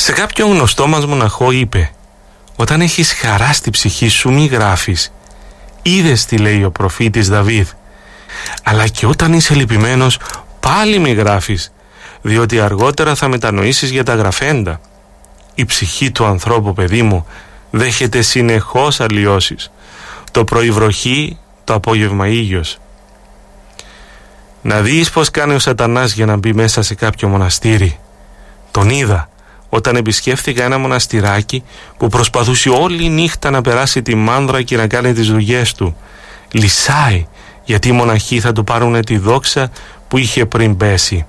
Σε κάποιον γνωστό μας μοναχό είπε: όταν έχεις χαρά στη ψυχή σου μη γράφεις. Είδες τι λέει ο προφήτης Δαβίδ. Αλλά και όταν είσαι λυπημένος πάλι μη γράφεις, διότι αργότερα θα μετανοήσεις για τα γραφέντα. Η ψυχή του ανθρώπου, παιδί μου, δέχεται συνεχώς αλλοιώσεις. Το πρωί βροχή, το απόγευμα ήλιος. Να δεις πως κάνει ο σατανάς για να μπει μέσα σε κάποιο μοναστήρι. Τον είδα όταν επισκέφθηκα ένα μοναστηράκι που προσπαθούσε όλη νύχτα να περάσει τη μάνδρα και να κάνει τις δουλειές του. Λυσάει, γιατί οι μοναχοί θα του πάρουν τη δόξα που είχε πριν πέσει.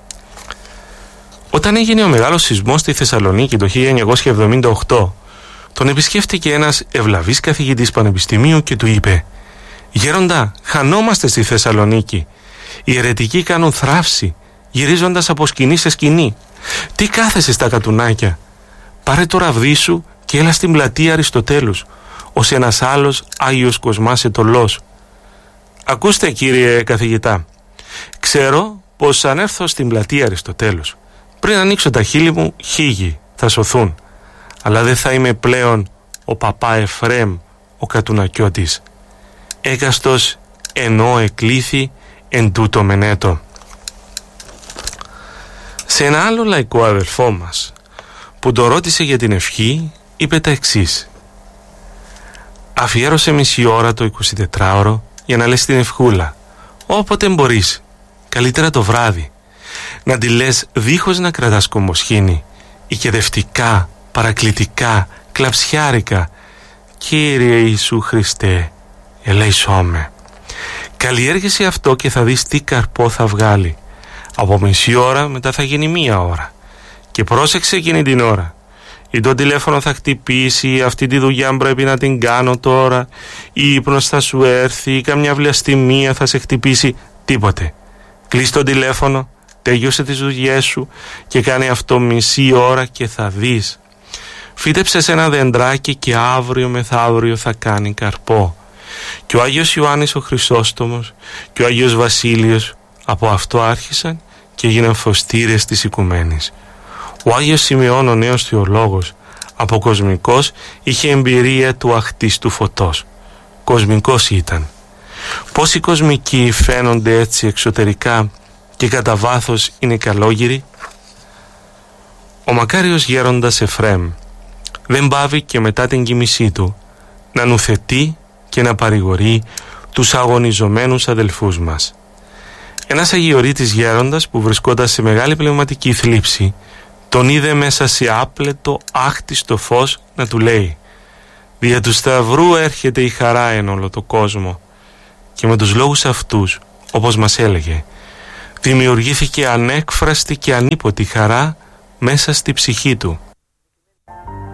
Όταν έγινε ο μεγάλος σεισμός στη Θεσσαλονίκη το 1978, τον επισκέφτηκε ένας ευλαβής καθηγητής πανεπιστημίου και του είπε: «Γέροντα, χανόμαστε στη Θεσσαλονίκη. Οι αιρετικοί κάνουν θράψη, γυρίζοντας από σκηνή σε σκηνή. Τι κάθεσαι στα κατουνάκια? Πάρε το ραβδί σου και έλα στην πλατεία Αριστοτέλους, ως ένας άλλος Άγιος Κοσμάς Ετωλός». «Ακούστε, κύριε καθηγητά, ξέρω πως αν έρθω στην πλατεία Αριστοτέλους, πριν ανοίξω τα χείλη μου, χίγοι θα σωθούν. Αλλά δεν θα είμαι πλέον ο παπά Εφρέμ, ο κατουνακιώτης. Έκαστος ενώ εκλήθη εν τούτο μενέτο». Σε ένα άλλο λαϊκό αδελφό μας που το ρώτησε για την ευχή, είπε τα εξής: «Αφιέρωσε μισή ώρα το 24ωρο για να λες την ευχούλα, όποτε μπορείς, καλύτερα το βράδυ. Να τη λες δίχως να κρατάς κομποσχήνη, οικεδευτικά, παρακλητικά, κλαψιάρικα. Κύριε Ιησού Χριστέ, ελέησόμαι». Καλλιέργησε αυτό και θα δεις τι καρπό θα βγάλει. Από μισή ώρα μετά θα γίνει μία ώρα. Και πρόσεξε εκείνη την ώρα. Ή το τηλέφωνο θα χτυπήσει, αυτή τη δουλειά πρέπει να την κάνω τώρα, ή ύπνος θα σου έρθει, ή καμιά βλαστημία θα σε χτυπήσει. Τίποτε. Κλείς το τηλέφωνο, τέλειωσε τις δουλειές σου και κάνε αυτό μισή ώρα και θα δεις. Φύτεψε σε ένα δεντράκι και αύριο μεθαύριο θα κάνει καρπό. Και ο Άγιος Ιωάννης ο Χρυσόστομος και ο Άγιος Βασίλειος από αυτό άρχισαν και έγιναν φωστήρες της οικουμένης. Ο Άγιος Σημειών ο νέος θεολόγος από κοσμικός είχε εμπειρία του αχτίστου φωτός. Κοσμικός ήταν. Πώς οι κοσμικοί φαίνονται έτσι εξωτερικά και κατά βάθος είναι καλόγυροι? Ο μακάριος γέροντας Εφρέμ δεν πάβει και μετά την κοιμησή του να νουθετεί και να παρηγορεί τους αγωνιζομένους αδελφούς μας. Ένας αγιορείτης γέροντας που βρισκόταν σε μεγάλη πνευματική θλίψη τον είδε μέσα σε άπλετο άχτιστο φως να του λέει: «Δια του Σταυρού έρχεται η χαρά εν όλο το κόσμο». Και με τους λόγους αυτούς, όπως μας έλεγε, δημιουργήθηκε ανέκφραστη και ανίποτη χαρά μέσα στη ψυχή του.